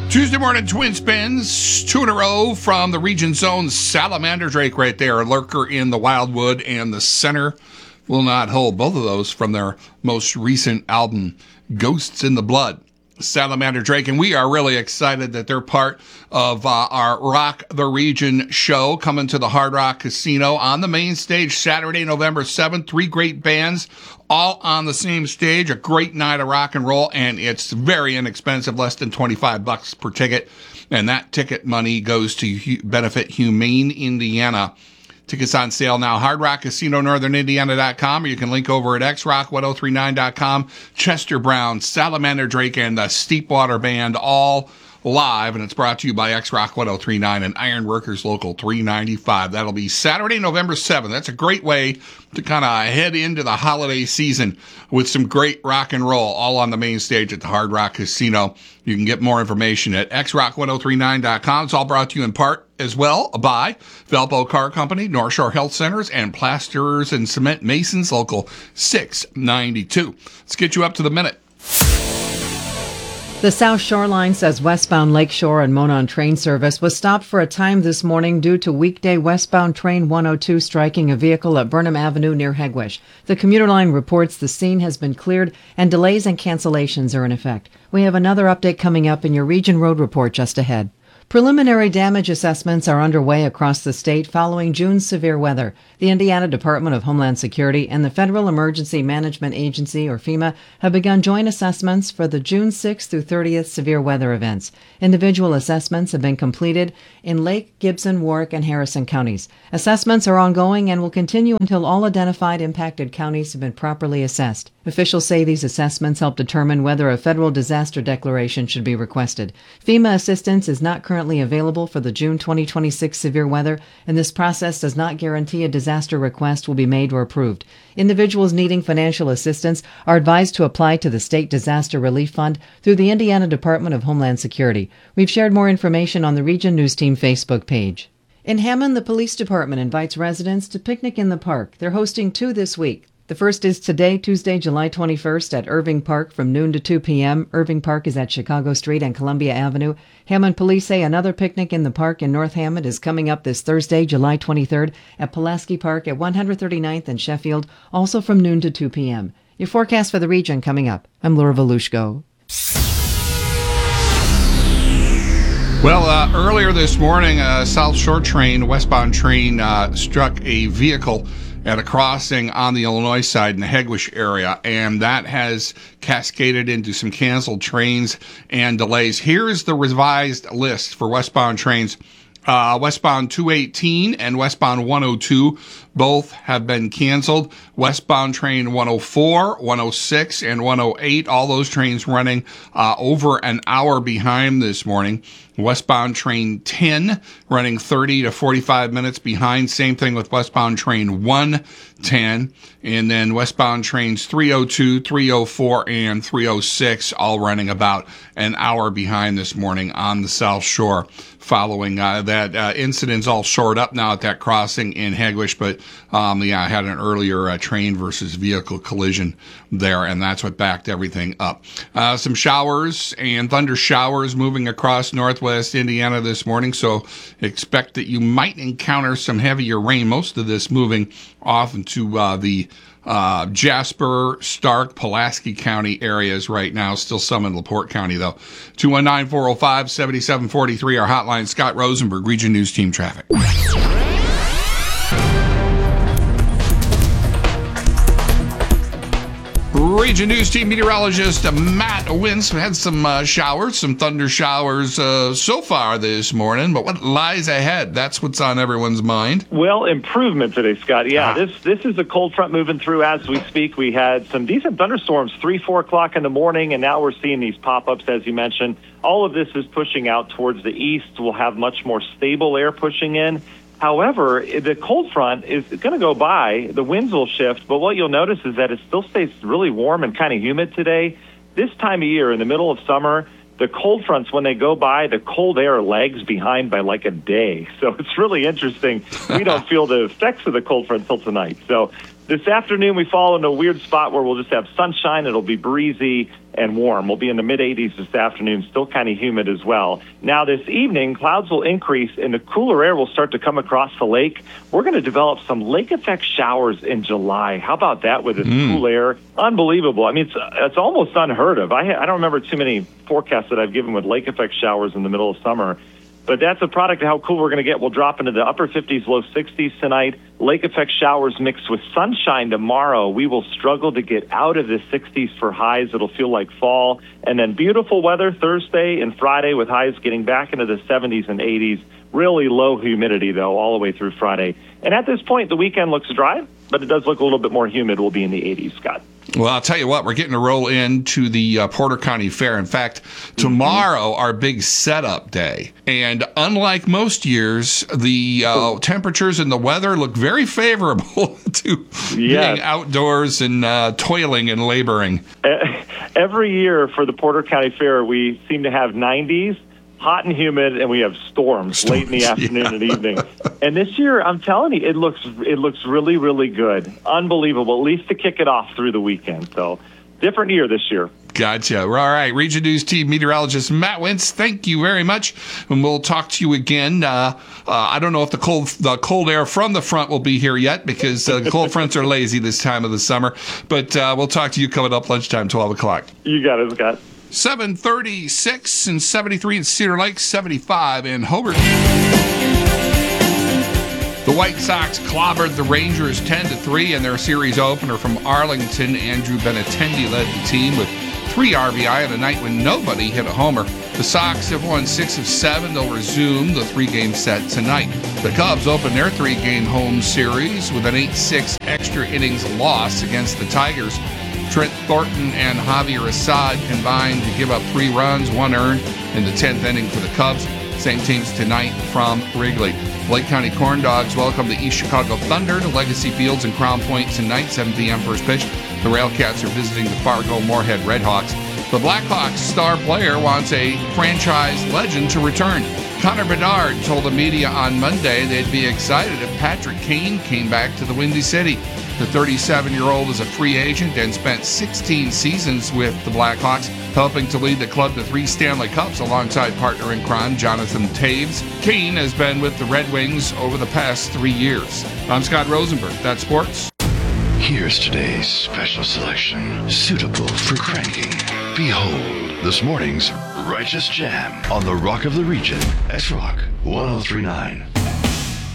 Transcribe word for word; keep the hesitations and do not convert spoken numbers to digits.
Tuesday morning twin spins, two in a row from the Region Zone. Salamander Drake right there, a lurker in the Wildwood, and the center will not hold. Both of those from their most recent album, Ghosts in the Blood. Salamander Drake, and we are really excited that they're part of uh, our Rock the Region show coming to the Hard Rock Casino on the main stage Saturday, November seventh. Three great bands all on the same stage, a great night of rock and roll, and it's very inexpensive, less than twenty-five bucks per ticket, and that ticket money goes to benefit Humane Indiana. Tickets on sale now. Hard Rock Casino Northern Indiana dot com, or you can link over at x rock ten thirty-nine dot com. Chester Brown, Salamander Drake, and the Steepwater Band all live, and it's brought to you by X Rock ten thirty-nine and Ironworkers Local three ninety-five. That'll be Saturday, November seventh. That's a great way to kind of head into the holiday season with some great rock and roll, all on the main stage at the Hard Rock Casino. You can get more information at x rock ten thirty-nine dot com. It's all brought to you in part as well by Valpo Car Company, North Shore Health Centers, and Plasterers and Cement Masons Local six ninety-two. Let's get you up to the minute. The South Shore Line says westbound Lakeshore and Monon train service was stopped for a time this morning due to weekday westbound train one oh two striking a vehicle at Burnham Avenue near Hegewisch. The commuter line reports the scene has been cleared and delays and cancellations are in effect. We have another update coming up in your Region Road Report just ahead. Preliminary damage assessments are underway across the state following June's severe weather. The Indiana Department of Homeland Security and the Federal Emergency Management Agency, or FEMA, have begun joint assessments for the June sixth through thirtieth severe weather events. Individual assessments have been completed in Lake, Gibson, Warwick, and Harrison counties. Assessments are ongoing and will continue until all identified impacted counties have been properly assessed. Officials say these assessments help determine whether a federal disaster declaration should be requested. FEMA assistance is not currently available for the June twenty twenty-six severe weather, and this process does not guarantee a disaster request will be made or approved. Individuals needing financial assistance are advised to apply to the State Disaster Relief Fund through the Indiana Department of Homeland Security. We've shared more information on the Region News Team Facebook page. In Hammond, the police department invites residents to picnic in the park. They're hosting two this week. The first is today, Tuesday, July twenty-first, at Irving Park from noon to two p.m. Irving Park is at Chicago Street and Columbia Avenue. Hammond police say another picnic in the park in North Hammond is coming up this Thursday, July twenty-third, at Pulaski Park at one thirty-ninth and Sheffield, also from noon to two p.m. Your forecast for the region coming up. I'm Laura Volushko. Well, uh, earlier this morning, a South Shore train, westbound train, uh, struck a vehicle at a crossing on the Illinois side in the Hegewisch area, and that has cascaded into some canceled trains and delays. Here's the revised list for westbound trains. Uh, westbound two eighteen and westbound one oh two both have been canceled. Westbound train one oh four, one oh six, and one oh eight, all those trains running uh, over an hour behind this morning. Westbound train ten running thirty to forty-five minutes behind. Same thing with westbound train one ten. And then westbound trains three oh two, three oh four, and three oh six all running about an hour behind this morning on the South Shore. Following uh, that uh, incident's all shored up now at that crossing in Hegewisch, but um, yeah, I had an earlier uh, train versus vehicle collision there, and that's what backed everything up. Uh, some showers and thunder showers moving across northwest Indiana this morning, so expect that you might encounter some heavier rain. Most of this moving off into uh, the Uh, Jasper, Stark, Pulaski County areas right now. Still some in LaPorte County, though. two one nine, four oh five, seven seven four three, our hotline. Scott Rosenberg, Region News Team Traffic. Region News Team meteorologist Matt Wintz had some uh, showers, some thunder showers uh, so far this morning, but what lies ahead? That's what's on everyone's mind. Well, improvement today, Scott. Yeah, ah. this this is a cold front moving through as we speak. We had some decent thunderstorms three, four o'clock in the morning, and now we're seeing these pop-ups, as you mentioned. All of this is pushing out towards the east. We'll have much more stable air pushing in. However, the cold front is going to go by. The winds will shift, but what you'll notice is that it still stays really warm and kind of humid today. This time of year, in the middle of summer, the cold fronts, when they go by, the cold air lags behind by like a day. So it's really interesting. We don't feel the effects of the cold front until tonight. So This afternoon, we fall into a weird spot where we'll just have sunshine. It'll be breezy and warm. We'll be in the mid eighties this afternoon, still kind of humid as well. Now, this evening, clouds will increase and the cooler air will start to come across the lake. We're going to develop some lake effect showers in July. How about that with this mm. cool air? Unbelievable. I mean, it's, it's almost unheard of. I, I don't remember too many forecasts that I've given with lake effect showers in the middle of summer. But that's a product of how cool we're going to get. We'll drop into the upper fifties, low sixties tonight. Lake effect showers mixed with sunshine tomorrow. We will struggle to get out of the sixties for highs. It'll feel like fall. And then beautiful weather Thursday and Friday with highs getting back into the seventies and eighties. Really low humidity, though, all the way through Friday. And at this point, the weekend looks dry, but it does look a little bit more humid. We'll be in the eighties, Scott. Well, I'll tell you what, we're getting to roll into the uh, Porter County Fair. In fact, tomorrow, mm-hmm. our big setup day. And unlike most years, the uh, temperatures and the weather look very favorable to yes. being outdoors and uh, toiling and laboring. Every year for the Porter County Fair, we seem to have nineties. Hot and humid, and we have storms, storms late in the afternoon yeah. and evening. And this year, I'm telling you, it looks it looks really, really good. Unbelievable, at least to kick it off through the weekend. So, different year this year. Gotcha. All right. Region News Team meteorologist Matt Wentz, thank you very much. And we'll talk to you again. Uh, uh, I don't know if the cold the cold air from the front will be here yet because uh, the cold fronts are lazy this time of the summer. But uh, we'll talk to you coming up lunchtime, twelve o'clock. You got it, Scott. seven thirty-six and seventy-three in Cedar Lake, seventy-five in Hobart. The White Sox clobbered the Rangers ten to three in their series opener from Arlington. Andrew Benintendi led the team with three R B I on a night when nobody hit a homer. The Sox have won six of seven. They'll resume the three-game set tonight. The Cubs open their three-game home series with an eight six extra innings loss against the Tigers. Trent Thornton and Javier Assad combined to give up three runs, one earned in the tenth inning for the Cubs. Same teams tonight from Wrigley. Lake County Corn Dogs welcome the East Chicago Thunder to Legacy Fields in Crown Point tonight, seven p.m. first pitch. The Railcats are visiting the Fargo Moorhead Redhawks. The Blackhawks star player wants a franchise legend to return. Connor Bedard told the media on Monday they'd be excited if Patrick Kane came back to the Windy City. The thirty-seven-year-old is a free agent and spent sixteen seasons with the Blackhawks, helping to lead the club to three Stanley Cups alongside partner in crime Jonathan Toews. Kane has been with the Red Wings over the past three years. I'm Scott Rosenberg. That's sports. Here's today's special selection, suitable for cranking. Behold, this morning's Righteous Jam on the Rock of the Region, X-Rock one oh three point nine.